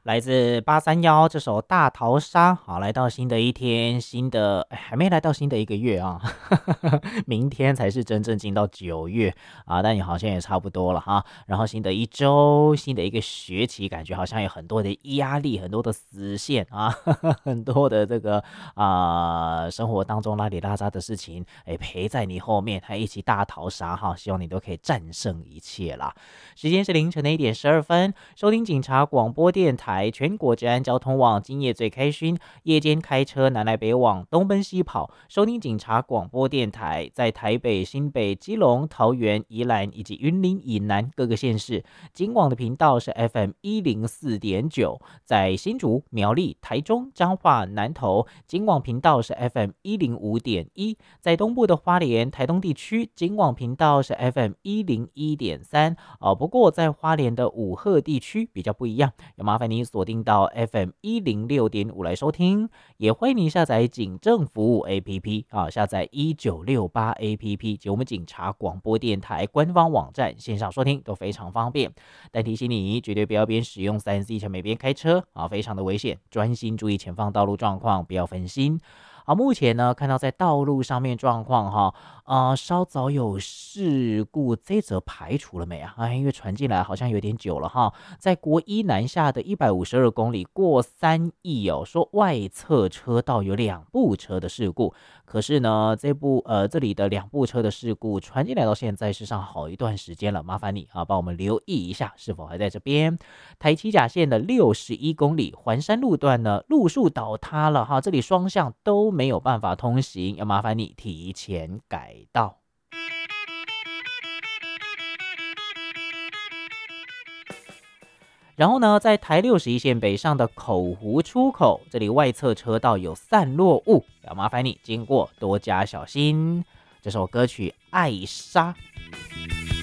来自831这首《大逃杀》。好，来到新的一天，还没来到新的一个月啊，明天才是真正进到9月啊，但你好像也差不多了哈。然后新的一周，新的一个学期，感觉好像有很多的压力，很多的死线啊，很多的这个生活当中拉里拉杂的事情，陪在你后面，还一起大逃杀哈，希望你都可以战胜一切啦。时间是凌晨的1点12分，收听警察广播电台，全国治安交通网，今夜最开心，夜间开车南来北往，东奔西跑，收听警察广播电台，在台北、新北、基隆、桃园、宜兰以及云林以南各个县市，警广的频道是 FM104.9，在新竹、苗栗、台中、彰化、南投，警广频道是 FM105.1，在东部的花莲、台东地区，警广频道是 FM101.3。不过在花莲的武鹤地区比较不一样，要麻烦你锁定到 FM106.5来收听，也欢迎你下载警政服务 APP 啊，下载1968 APP 及我们警察广播电台官方网站，线上收听都非常方便。但提醒你，绝对不要边使用3C 产品边开车啊，非常的危险，专心注意前方道路状况，不要分心。好，目前呢看到在道路上面状况哈，稍早有事故，这则排除了没啊？因为传进来好像有点久了哈，在国一南下的152公里过3亿哦，说外侧车道有2部车的事故，可是呢这里的2部车的事故传进来到现在是上好一段时间了，麻烦你帮我们留意一下是否还在这边。台七甲线的61公里环山路段呢，路树倒塌了哈，这里双向都没有办法通行，要麻烦你提前改道。然后呢，在台61线北上的口湖出口，这里外侧车道有散落物，要麻烦你经过多加小心。这首歌曲《爱莎》。